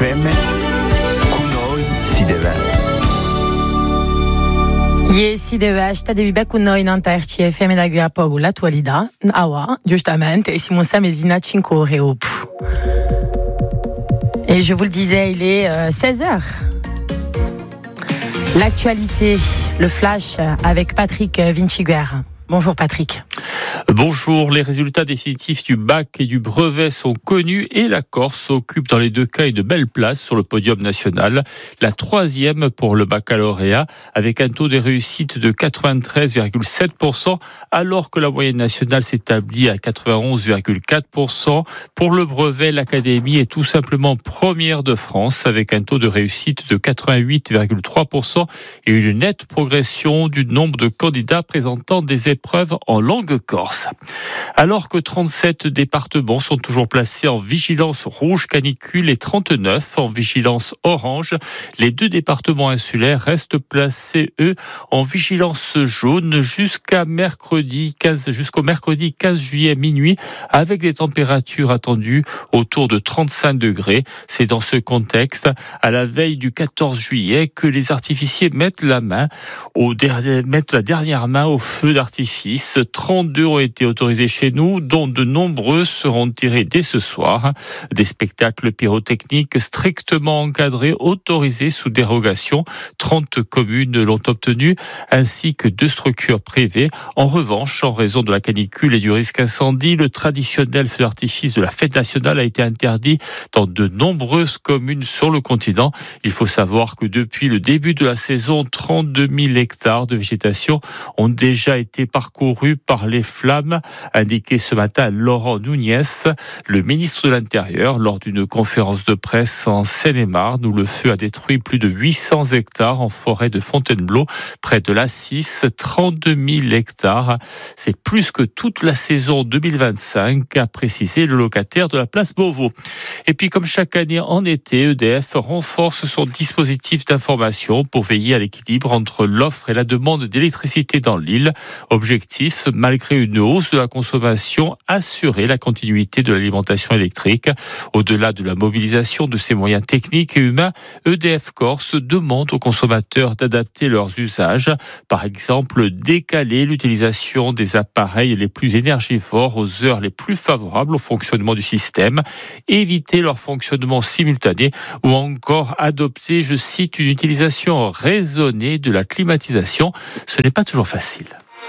RCFM, con noi si deve. Si deve sta devi be con noi in RCFM da guia poco l'attualità. Ah, giustamente, e siamo samesina 5 ore op. Et je vous le disais, il est 16h. L'actualité, le flash avec Patrick Vinciguer. Bonjour Patrick. Bonjour, les résultats définitifs du bac et du brevet sont connus et la Corse occupe dans les deux cas une belle place sur le podium national. La troisième pour le baccalauréat avec un taux de réussite de 93,7% alors que la moyenne nationale s'établit à 91,4%. Pour le brevet, l'Académie est tout simplement première de France avec un taux de réussite de 88,3% et une nette progression du nombre de candidats présentant des épreuves en langue corse. Alors que 37 départements sont toujours placés en vigilance rouge canicule et 39 en vigilance orange, les deux départements insulaires restent placés, eux, en vigilance jaune jusqu'au mercredi 15 juillet minuit, avec des températures attendues autour de 35 degrés. C'est dans ce contexte, à la veille du 14 juillet, que les artificiers mettent la dernière main au feu d'artifice. 32 ont été autorisés chez nous, dont de nombreux seront tirés dès ce soir. Des spectacles pyrotechniques strictement encadrés, autorisés sous dérogation. 30 communes l'ont obtenu, ainsi que 2 structures privées. En revanche, en raison de la canicule et du risque incendie, le traditionnel feu d'artifice de la fête nationale a été interdit dans de nombreuses communes sur le continent. Il faut savoir que depuis le début de la saison, 32 000 hectares de végétation ont déjà été parcourus par les flammes, indiqué ce matin Laurent Nunez, le ministre de l'Intérieur, lors d'une conférence de presse en Seine-et-Marne, où le feu a détruit plus de 800 hectares en forêt de Fontainebleau, près de l'Assis, 32 000 hectares. C'est plus que toute la saison 2025, a précisé le locataire de la place Beauvau. Et puis, comme chaque année en été, EDF renforce son dispositif d'information pour veiller à l'équilibre entre l'offre et la demande d'électricité dans l'île. Objectif, malgré une hausse de la consommation, assurer la continuité de l'alimentation électrique. Au-delà de la mobilisation de ses moyens techniques et humains, EDF Corse demande aux consommateurs d'adapter leurs usages. Par exemple, décaler l'utilisation des appareils les plus énergivores aux heures les plus favorables au fonctionnement du système, éviter leur fonctionnement simultané ou encore adopter, je cite, une utilisation raisonnée de la climatisation. Ce n'est pas toujours facile.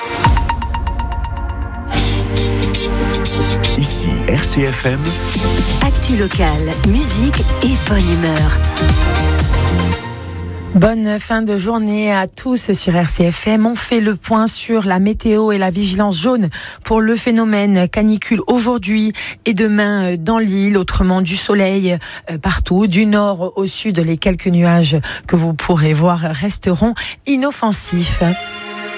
Ici RCFM. Actu locale, musique et bonne humeur. Bonne fin de journée à tous sur RCFM. On fait le point sur la météo et la vigilance jaune pour le phénomène canicule aujourd'hui et demain dans l'île. Autrement, du soleil partout, du nord au sud. Les quelques nuages que vous pourrez voir resteront inoffensifs.